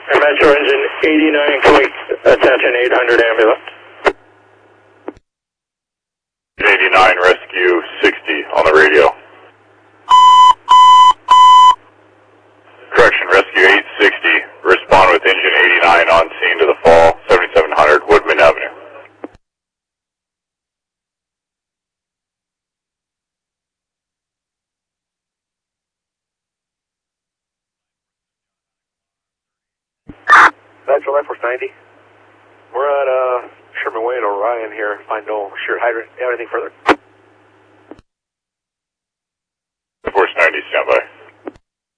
Metro engine 89, quick, attention 800 ambulance. 89, rescue 60 on the radio. Correction, rescue 860, respond with engine 89 on scene to the fall, 7700 Woodman Avenue. Metro Air Force 90. We're at Sherman Way at Orion here. Find no shared hydrant. Anything further?